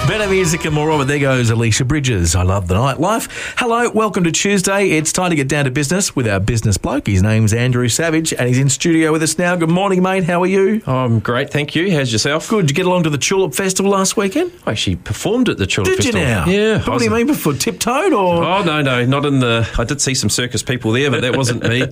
Better music and more of it. There goes Alicia Bridges. I love the nightlife. Hello, welcome to Tuesday. It's time to get down to business with our business bloke. His name's Andrew Savage and he's in studio with us now. Good morning, mate. How are you? I'm great, thank you. How's yourself? Good. Did you get along to the Tulip Festival last weekend? I actually performed at the Tulip Festival. Did you now? Yeah. What do you mean before? Tiptoed or? Oh, no, not in the... I did see some circus people there, but that wasn't me.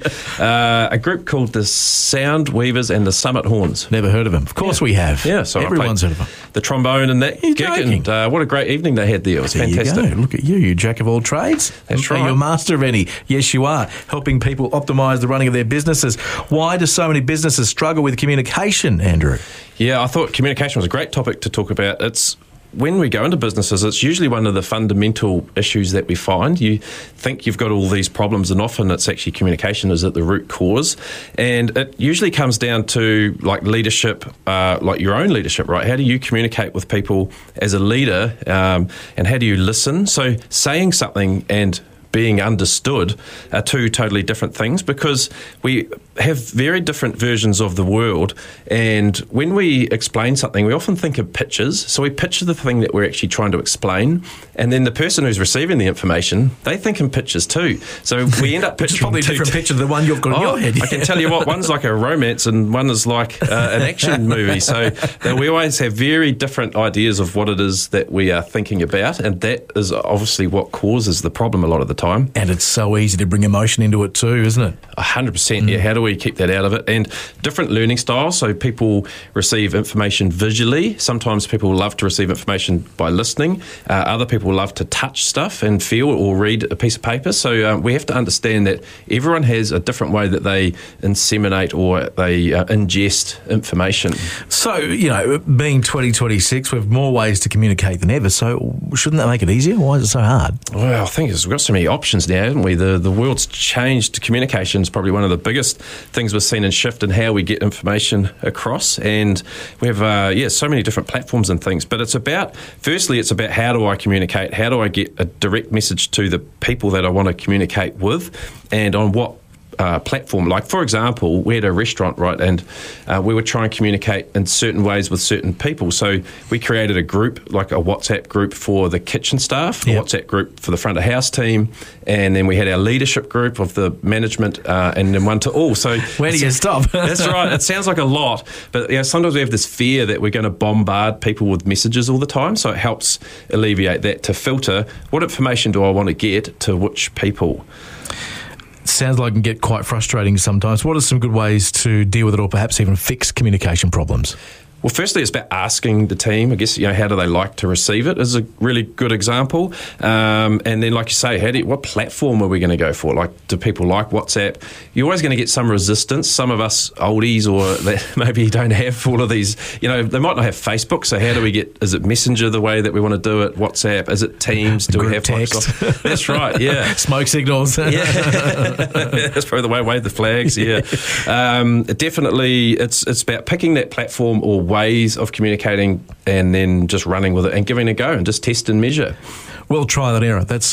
A group called the Sound Weavers and the Summit Horns. Never heard of them. Of course we have. Yeah, so everyone's heard of them. The trombone and that gig, and what a great evening they had there. It was fantastic. You go. Look at you jack of all trades. That's right. You're a master of any. Yes, you are. Helping people optimise the running of their businesses. Why do so many businesses struggle with communication, Andrew? Yeah, I thought communication was a great topic to talk about. It's when we go into businesses, it's usually one of the fundamental issues that we find. You think you've got all these problems, and often it's actually communication is at the root cause. And it usually comes down to like leadership, like your own leadership, right? How do you communicate with people as a leader, and how do you listen? So saying something and being understood are two totally different things, because we have very different versions of the world, and when we explain something we often think of pictures. So we picture the thing that we're actually trying to explain, and then the person who's receiving the information, they think in pictures too. So we end up picturing probably a different picture than the one you've got in your head. I can tell you what, one's like a romance and one is like an action movie. So we always have very different ideas of what it is that we are thinking about, and that is obviously what causes the problem a lot of the time. And it's so easy to bring emotion into it too, isn't it? 100%. Yeah. How do we keep that out of it? And different learning styles. So people receive information visually. Sometimes people love to receive information by listening. Other people love to touch stuff and feel or read a piece of paper. So we have to understand that everyone has a different way that they inseminate or they ingest information. So, being 2026, we have more ways to communicate than ever. So shouldn't that make it easier? Why is it so hard? Well, I think we've got so many options now, haven't we? The world's changed. Communication is probably one of the biggest things we've seen in shift in how we get information across. And we have, so many different platforms and things. But it's about how do I communicate? How do I get a direct message to the people that I want to communicate with, and on what platform? Like, for example, we had a restaurant, right, and we were trying to communicate in certain ways with certain people. So we created a group, like a WhatsApp group for the kitchen staff, a WhatsApp group for the front of house team, and then we had our leadership group of the management, and then one to all. So where do you stop? That's right. It sounds like a lot, but sometimes we have this fear that we're going to bombard people with messages all the time. So it helps alleviate that, to filter what information do I want to get to which people. Sounds like it can get quite frustrating sometimes. What are some good ways to deal with it, or perhaps even fix communication problems? Well, firstly, it's about asking the team, I guess, how do they like to receive it is a really good example. And then, like you say, what platform are we going to go for? Like, do people like WhatsApp? You're always going to get some resistance. Some of us oldies, or that maybe don't have all of these, they might not have Facebook. So how do we is it Messenger the way that we want to do it? WhatsApp? Is it Teams? Do we have text? Microsoft? That's right, yeah. Smoke signals. Yeah. That's probably the way I wave the flags, yeah. Definitely, it's about picking that platform or ways of communicating, and then just running with it and giving it a go and just test and measure. Well, try that error. That's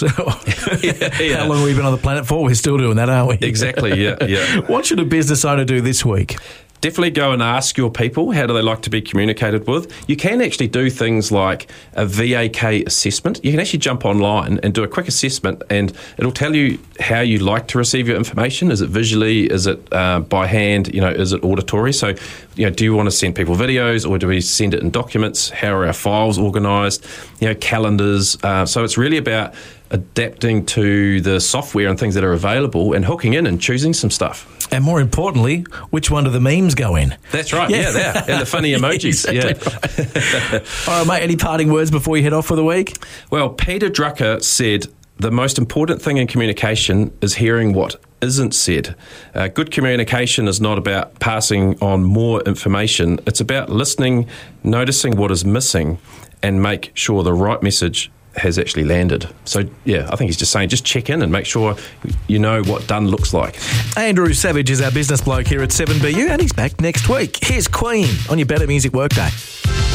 how long we've been on the planet for. We're still doing that, aren't we? Exactly, yeah. What should a business owner do this week? Definitely go and ask your people, how do they like to be communicated with? You can actually do things like a VAK assessment. You can actually jump online and do a quick assessment, and it'll tell you how you like to receive your information. Is it visually? Is it by hand? Is it auditory? So, do you want to send people videos, or do we send it in documents? How are our files organised? Calendars. So it's really about adapting to the software and things that are available and hooking in and choosing some stuff. And more importantly, which one do the memes go in? That's right, yeah, and the funny emojis. Right. All right, mate, any parting words before you head off for the week? Well, Peter Drucker said, the most important thing in communication is hearing what isn't said. Good communication is not about passing on more information. It's about listening, noticing what is missing, and make sure the right message has actually landed. So, I think he's just saying, just check in and make sure you know what done looks like. Andrew Savage is our business bloke here at 7BU, and he's back next week. Here's Queen on your Better Music Workday.